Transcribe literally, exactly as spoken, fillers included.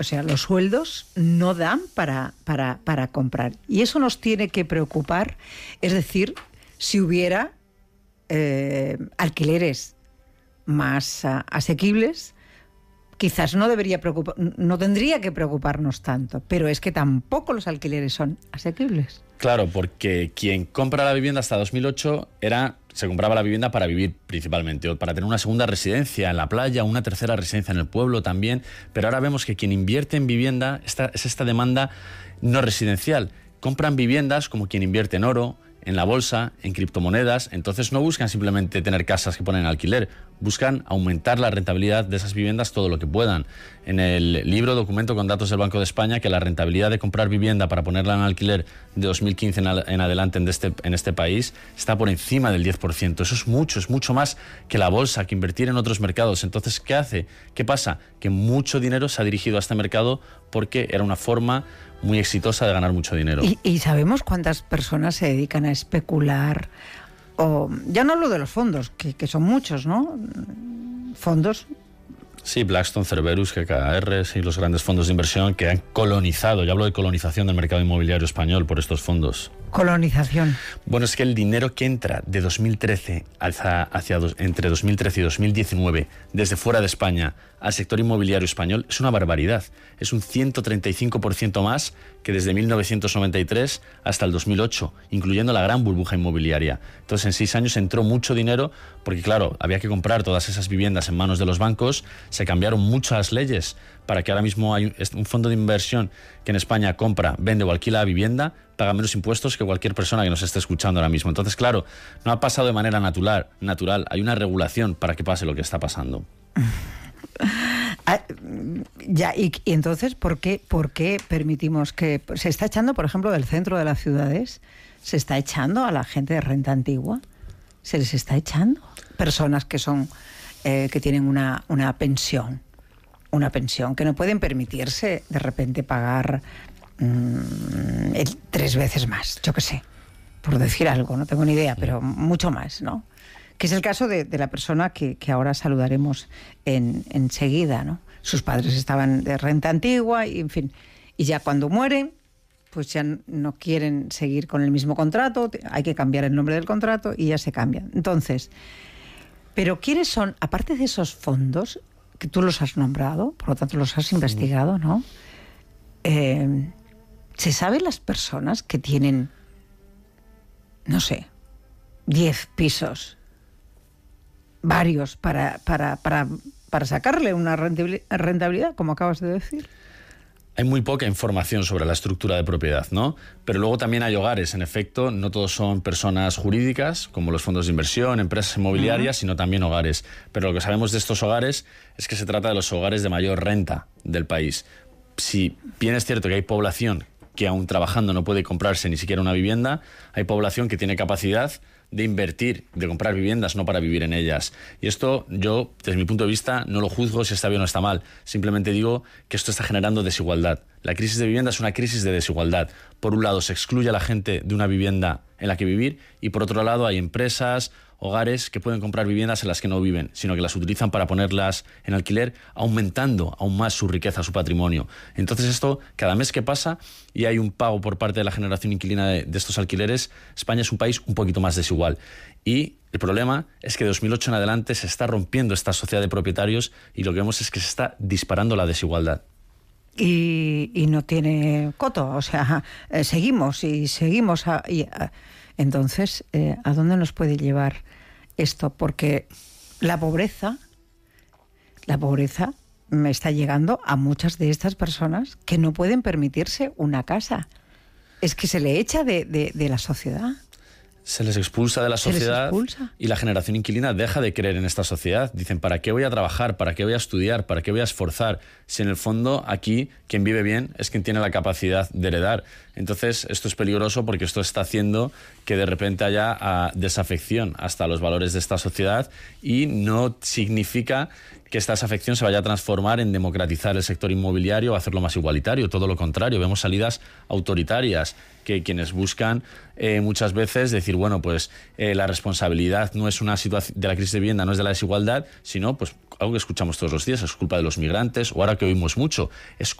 o sea, los sueldos no dan para, para, para comprar. Y eso nos tiene que preocupar, es decir, si hubiera eh, alquileres más uh, asequibles, quizás no debería preocupar, no tendría que preocuparnos tanto, pero es que tampoco los alquileres son asequibles. Claro, porque quien compra la vivienda hasta dos mil ocho era, se compraba la vivienda para vivir principalmente, o para tener una segunda residencia en la playa, una tercera residencia en el pueblo también, pero ahora vemos que quien invierte en vivienda esta, es esta demanda no residencial. Compran viviendas como quien invierte en oro, en la bolsa, en criptomonedas, entonces no buscan simplemente tener casas que ponen en alquiler, buscan aumentar la rentabilidad de esas viviendas todo lo que puedan. En el libro documento con datos del Banco de España que la rentabilidad de comprar vivienda para ponerla en alquiler de dos mil quince en, en adelante en este, en este país está por encima del diez por ciento. Eso es mucho, es mucho más que la bolsa, que invertir en otros mercados. Entonces, ¿qué hace? ¿Qué pasa? Que mucho dinero se ha dirigido a este mercado porque era una forma muy exitosa de ganar mucho dinero. ¿Y, y sabemos cuántas personas se dedican a especular? O ya no hablo de los fondos, que, que son muchos, ¿no? Fondos. Sí, Blackstone, Cerberus, G K R, sí, los grandes fondos de inversión que han colonizado, yo hablo de colonización del mercado inmobiliario español por estos fondos. Colonización. Bueno, es que el dinero que entra de dos mil trece hacia, hacia dos, entre dos mil trece y dos mil diecinueve desde fuera de España al sector inmobiliario español es una barbaridad. Es un ciento treinta y cinco por ciento más que desde mil novecientos noventa y tres hasta el dos mil ocho, incluyendo la gran burbuja inmobiliaria. Entonces, en seis años entró mucho dinero porque, claro, había que comprar todas esas viviendas en manos de los bancos. Se cambiaron muchas leyes para que ahora mismo hay un fondo de inversión que en España compra, vende o alquila vivienda, paga menos impuestos que cualquier persona que nos esté escuchando ahora mismo. Entonces, claro, no ha pasado de manera natural, natural. Hay una regulación para que pase lo que está pasando. Ah, ya, y, y entonces, ¿por qué, ¿por qué permitimos que se está echando, por ejemplo, del centro de las ciudades, se está echando a la gente de renta antigua? ¿Se les está echando? Personas que son, eh, que tienen una, una pensión, una pensión, que no pueden permitirse de repente pagar mmm, el, tres veces más, yo qué sé, por decir algo, no tengo ni idea, pero mucho más, ¿no? Que es el caso de, de la persona que, que ahora saludaremos en, enseguida, ¿no? Sus padres estaban de renta antigua y, en fin, y ya cuando mueren, pues ya no quieren seguir con el mismo contrato, hay que cambiar el nombre del contrato y ya se cambian. Entonces, pero ¿quiénes son, aparte de esos fondos, que tú los has nombrado, por lo tanto los has investigado, ¿no? Eh, ¿se saben las personas que tienen, no sé, diez pisos, varios, para, para, para, para sacarle una rentabilidad, como acabas de decir? Hay muy poca información sobre la estructura de propiedad, ¿no? Pero luego también hay hogares, en efecto, no todos son personas jurídicas, como los fondos de inversión, empresas inmobiliarias, uh-huh. sino también hogares. Pero lo que sabemos de estos hogares es que se trata de los hogares de mayor renta del país. Si bien es cierto que hay población que aún trabajando no puede comprarse ni siquiera una vivienda, hay población que tiene capacidad de invertir, de comprar viviendas, no para vivir en ellas. Y esto yo, desde mi punto de vista, no lo juzgo si está bien o está mal. Simplemente digo que esto está generando desigualdad. La crisis de vivienda es una crisis de desigualdad. Por un lado, se excluye a la gente de una vivienda en la que vivir y por otro lado hay empresas, hogares que pueden comprar viviendas en las que no viven, sino que las utilizan para ponerlas en alquiler, aumentando aún más su riqueza, su patrimonio. Entonces esto, cada mes que pasa y hay un pago por parte de la generación inquilina de, de estos alquileres, España es un país un poquito más desigual. Y el problema es que de dos mil ocho en adelante se está rompiendo esta sociedad de propietarios y lo que vemos es que se está disparando la desigualdad. Y, y no tiene coto, o sea, eh, seguimos y seguimos. A, y, a, entonces, eh, ¿a dónde nos puede llevar esto? Porque la pobreza, la pobreza me está llegando a muchas de estas personas que no pueden permitirse una casa. Es que se le echa de, de, de la sociedad. Se les expulsa de la sociedad y la generación inquilina deja de creer en esta sociedad. Dicen, ¿para qué voy a trabajar? ¿Para qué voy a estudiar? ¿Para qué voy a esforzar? Si en el fondo aquí quien vive bien es quien tiene la capacidad de heredar. Entonces esto es peligroso porque esto está haciendo que de repente haya uh, desafección hasta los valores de esta sociedad y no significa que esta desafección se vaya a transformar en democratizar el sector inmobiliario o hacerlo más igualitario. Todo lo contrario, vemos salidas autoritarias que quienes buscan eh, muchas veces decir, bueno, pues eh, la responsabilidad no es una situación de la crisis de vivienda, no es de la desigualdad, sino pues algo que escuchamos todos los días, es culpa de los migrantes, o ahora que oímos mucho, es